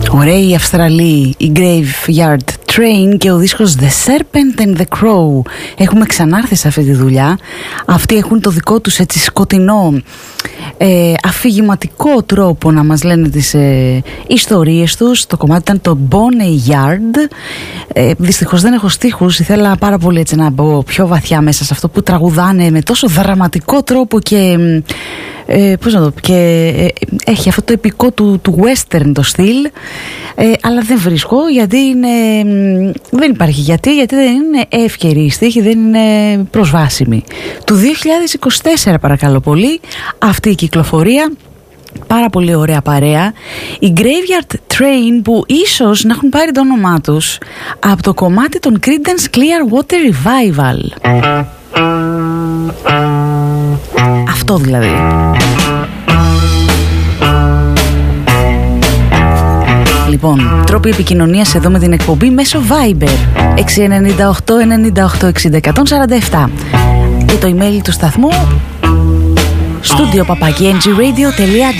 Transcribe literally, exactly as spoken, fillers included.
Ωραίοι Αυστραλοί, η Graveyard Train και ο δίσκος The Serpent and the Crow. Έχουμε ξανάρθει σε αυτή τη δουλειά. Αυτοί έχουν το δικό τους έτσι σκοτεινό, ε, αφηγηματικό τρόπο να μας λένε τις ε, ιστορίες τους. Το κομμάτι ήταν το Boneyard. ε, Δυστυχώς δεν έχω στίχους. Ήθελα πάρα πολύ έτσι να μπω πιο βαθιά μέσα σε αυτό που τραγουδάνε με τόσο δραματικό τρόπο και ε, πώς να το πω, και ε, έχει αυτό το επικό του, του western το στυλ, ε, αλλά δεν βρίσκω γιατί είναι, δεν υπάρχει γιατί, γιατί δεν είναι εύκαιρη η στίχη, δεν είναι προσβάσιμη. Του δύο χιλιάδες είκοσι τέσσερα παρακαλώ πολύ αυτή η κυκλοφορία. Πάρα πολύ ωραία παρέα. Η Graveyard Train, που ίσως να έχουν πάρει το όνομά τους από το κομμάτι των Creedence Clearwater Revival. Αυτό δηλαδή. Λοιπόν, τρόποι επικοινωνίας εδώ με την εκπομπή μέσω Viber έξι εννιά οκτώ εννιά οκτώ εξήντα εκατόν σαράντα επτά και το email του σταθμού studio παπάκι εν τζι radio τελεία τζι άρ.